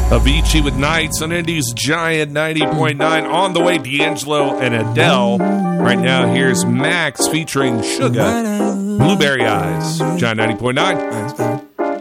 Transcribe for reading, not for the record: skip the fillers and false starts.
Avicii with Nights on Indy's Giant 90.9. On the way, D'Angelo and Adele. Right now, here's Max featuring Suga, Blueberry Eyes, Giant 90.9.